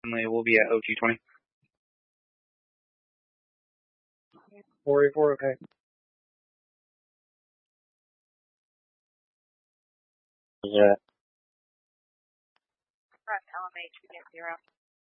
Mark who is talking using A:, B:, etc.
A: We'll be at OT20.
B: 484, okay.
C: Yeah.
D: Front LMH, we get 0.